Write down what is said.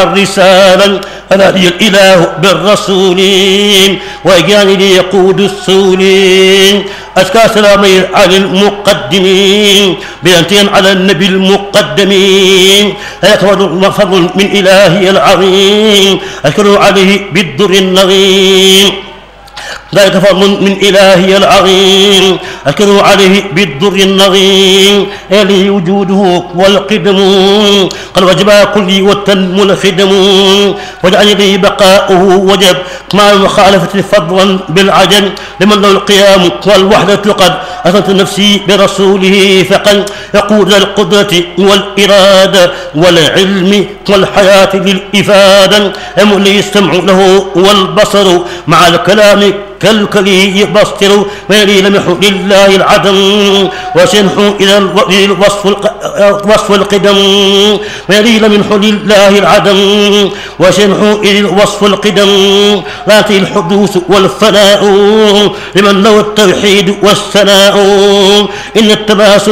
رسالا فنادي الإله بالرسول وإجاني لي يقود السولين أزكى سلامي على المقدمين بأنتين على النبي المقدمين يتولى فضل من إلهي العظيم أشكر عليه بالدر النظيم ذلك فضل من إلهي العظيم أشكر عليه بالدر النظيم إليه وجوده والقدم قد وجب كلي والتنم الخدم واجعل لي بقاؤه وجب مع المخالفة فضلا بالعجل لمن له القيام والوحدة قد أثنت نفسي برسوله فقد يقول القدرة والإرادة والعلم والحياة للإفادة يملي يستمع له والبصر مع الكلام كالكلي يبصر ويلي لمح لله العدم وسنح إلى وصف القدم ويلي لمح لله العدم وسنح إلى وصف القدم لاتي الحدوث والفناء لمن له التوحيد والثناء إن التباسل